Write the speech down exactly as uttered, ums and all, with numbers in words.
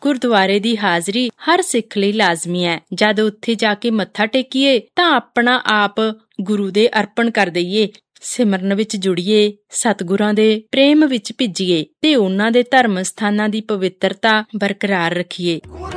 ਗੁਰਦੁਆਰੇ ਦੀ ਹਾਜ਼ਰੀ ਹਰ ਸਿੱਖ ਲਈ ਲਾਜ਼ਮੀ ਹੈ। ਜਦ ਉੱਥੇ ਜਾ ਕੇ ਮੱਥਾ ਟੇਕੀਏ ਤਾਂ ਆਪਣਾ ਆਪ ਗੁਰੂ ਦੇ ਅਰਪਣ ਕਰ ਦਈਏ। ਸਿਮਰਨ ਵਿੱਚ ਜੁੜੀਏ, ਸਤਿਗੁਰਾਂ ਦੇ ਪ੍ਰੇਮ ਵਿੱਚ ਭਿੱਜੀਏ ਤੇ ਉਹਨਾਂ ਦੇ ਧਰਮ ਸਥਾਨਾਂ ਦੀ ਪਵਿੱਤਰਤਾ ਬਰਕਰਾਰ ਰੱਖੀਏ।